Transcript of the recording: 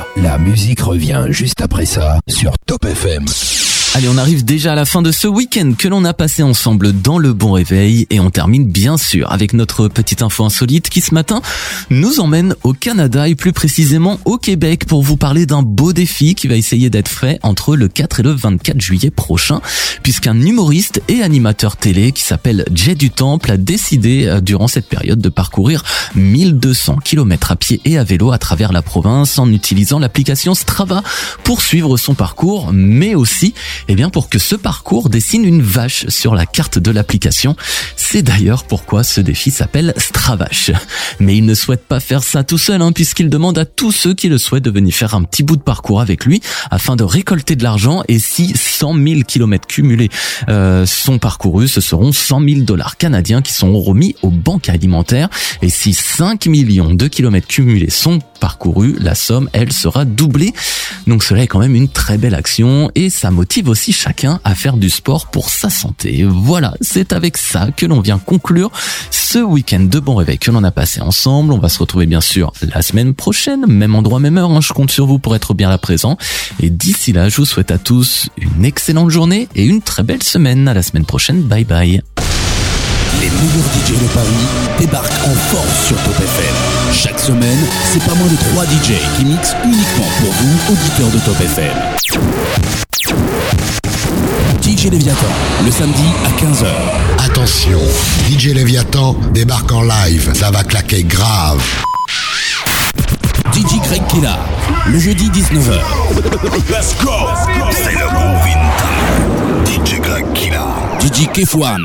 Killa. La musique revient juste après ça sur Top FM. Allez, on arrive déjà à la fin de ce week-end que l'on a passé ensemble dans le Bon Réveil et on termine bien sûr avec notre petite info insolite qui ce matin nous emmène au Canada et plus précisément au Québec pour vous parler d'un beau défi qui va essayer d'être fait entre le 4 et le 24 juillet prochain, puisqu'un humoriste et animateur télé qui s'appelle Jay du Temple a décidé durant cette période de parcourir 1200 km à pied et à vélo à travers la province en utilisant l'application Strava pour suivre son parcours, mais aussi pour que ce parcours dessine une vache sur la carte de l'application. C'est d'ailleurs pourquoi ce défi s'appelle Stravache. Mais il ne souhaite pas faire ça tout seul, puisqu'il demande à tous ceux qui le souhaitent de venir faire un petit bout de parcours avec lui afin de récolter de l'argent. Et si 100 000 kilomètres cumulés sont parcourus, ce seront 100 000 $ canadiens qui sont remis aux banques alimentaires. Et si 5 millions de kilomètres cumulés sont parcourus, la somme, elle, sera doublée. Donc cela est quand même une très belle action et ça motive aussi chacun à faire du sport pour sa santé. Voilà, c'est avec ça que l'on vient conclure ce week-end de Bon Réveil que l'on a passé ensemble. On va se retrouver bien sûr la semaine prochaine, même endroit, même heure. Je compte sur vous pour être bien là présent. Et d'ici là, je vous souhaite à tous une excellente journée et une très belle semaine. À la semaine prochaine. Bye bye. Les meilleurs DJ de Paris débarquent en force sur Top FM. Chaque semaine, c'est pas moins de 3 DJ qui mixent uniquement pour vous, auditeurs de Top FM. DJ Léviathan, le samedi à 15h. Attention, DJ Léviathan débarque en live, ça va claquer grave. DJ Greg Killa, le jeudi 19h. Let's go. C'est le Groovin Time. DJ Greg Killa. DJ Kefouane.